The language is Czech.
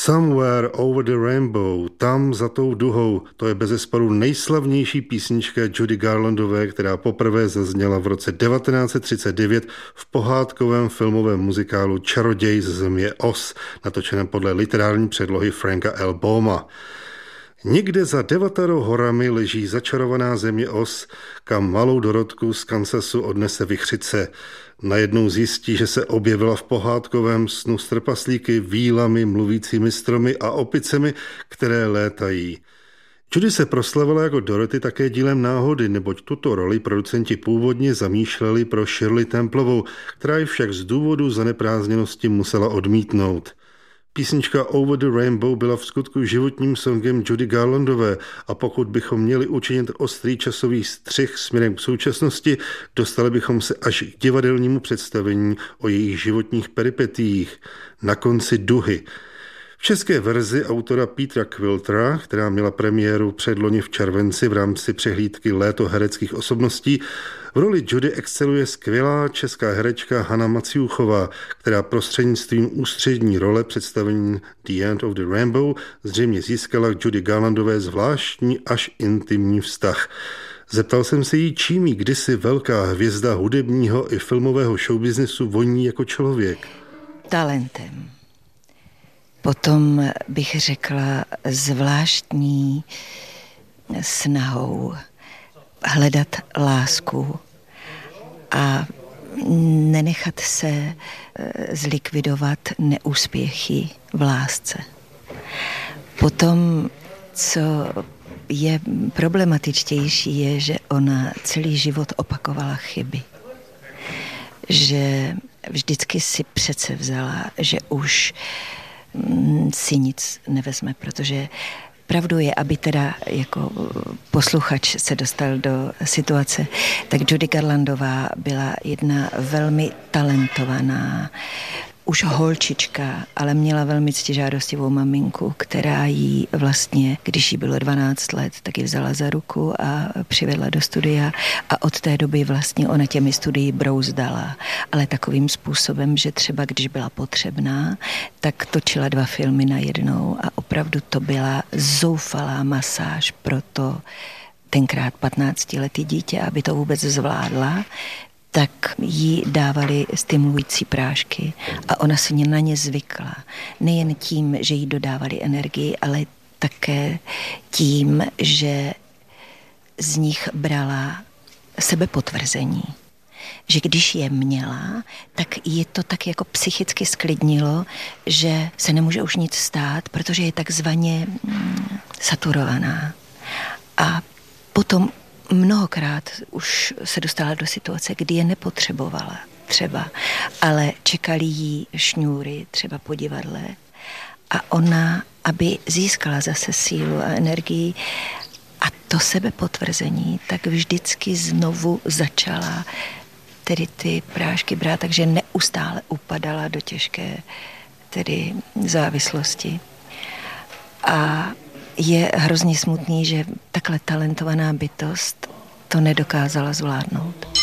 Somewhere over the rainbow, tam za tou duhou, to je bezesporu nejslavnější písnička Judy Garlandové, která poprvé zazněla v roce 1939 v pohádkovém filmovém muzikálu Čaroděj z země Oz, natočeném podle literární předlohy Franka L. Bauma. Někde za Devatarou horami leží začarovaná země Oz, kam malou Dorotku z Kansasu odnese vichřice. Najednou zjistí, že se objevila v pohádkovém snu s trpaslíky, vílami, mluvícími stromy a opicemi, které létají. Judy se proslavila jako Dorothy také dílem náhody, neboť tuto roli producenti původně zamýšleli pro Shirley Templovou, která ji však z důvodu zaneprázdněnosti musela odmítnout. Písnička Over the Rainbow byla v skutku životním songem Judy Garlandové a pokud bychom měli učinit ostrý časový střih směrem k současnosti, dostali bychom se až k divadelnímu představení o jejich životních peripetiích Na konci duhy. V české verzi autora Petra Quiltera, která měla premiéru předloni v červenci v rámci přehlídky Léto hereckých osobností, v roli Judy exceluje skvělá česká herečka Hana Maciuchová, která prostřednictvím ústřední role představení The End of the Rainbow zřejmě získala k Judy Garlandové zvláštní až intimní vztah. Zeptal jsem se jí, čím jí kdysi velká hvězda hudebního i filmového showbiznesu voní jako člověk. Talentem. Potom bych řekla zvláštní snahou hledat lásku a nenechat se zlikvidovat neúspěchy v lásce. Potom, co je problematičtější, je, že ona celý život opakovala chyby. Že vždycky si přece vzala, že už si nic nevezme, protože pravdou je, aby teda jako posluchač se dostal do situace, tak Judy Garlandová byla jedna velmi talentovaná, už holčička, ale měla velmi ctižádostivou maminku, která jí vlastně, když jí bylo 12 let, tak ji vzala za ruku a přivedla do studia a od té doby vlastně ona těmi studii brouzdala, ale takovým způsobem, že třeba když byla potřebná, tak točila 2 filmy najednou a opravdu to byla zoufalá masáž pro to tenkrát 15letý dítě, aby to vůbec zvládla, tak jí dávali stimulující prášky a ona si na ně zvykla. Nejen tím, že jí dodávali energii, ale také tím, že z nich brala sebepotvrzení. Že když je měla, tak je to tak jako psychicky sklidnilo, že se nemůže už nic stát, protože je takzvaně saturovaná. A potom mnohokrát už se dostala do situace, kdy je nepotřebovala třeba, ale čekali jí šňůry třeba po divadle a ona, aby získala zase sílu a energii a to sebepotvrzení, tak vždycky znovu začala tedy ty prášky brát, takže neustále upadala do těžké tedy závislosti. A je hrozně smutný, že takhle talentovaná bytost to nedokázala zvládnout.